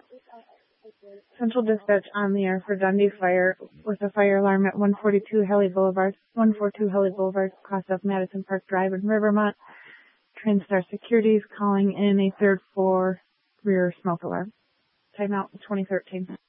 Central Dispatch on the air for Dundee Fire with a fire alarm at 142 Helly Boulevard, across of Madison Park Drive in Rivermont. TrainStar Securities calling in a third floor rear smoke alarm. Timeout 2013.